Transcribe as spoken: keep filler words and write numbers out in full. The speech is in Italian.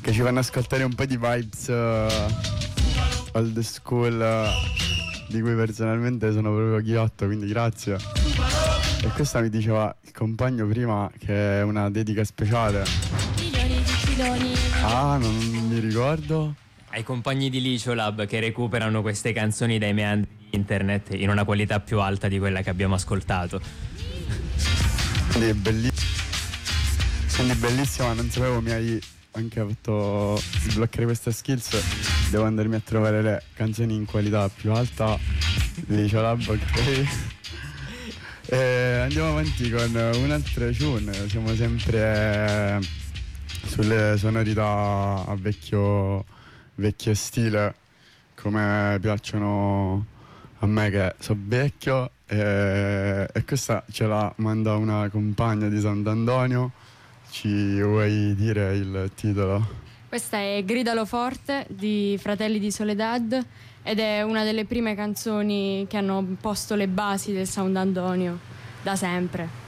che ci fanno ascoltare un po' di vibes uh, old school, uh, di cui personalmente sono proprio ghiotto, quindi grazie. E questa mi diceva il compagno prima che è una dedica speciale. Milioni di filoni. Ah, non mi ricordo. Ai compagni di Liciolab che recuperano queste canzoni dai meandri di internet in una qualità più alta di quella che abbiamo ascoltato. Quindi bellissima, quindi bellissima, non sapevo mi hai anche fatto sbloccare queste skills. Devo andarmi a trovare le canzoni in qualità più alta di Liciolab, ok? E andiamo avanti con un'altra tune. Siamo sempre sulle sonorità a vecchio vecchio stile, come piacciono a me che sono vecchio, e, e questa ce la manda una compagna di Sant'Antonio. Ci vuoi dire il titolo? Questa è Gridalo Forte di Fratelli di Soledad ed è una delle prime canzoni che hanno posto le basi del Sant'Antonio da sempre.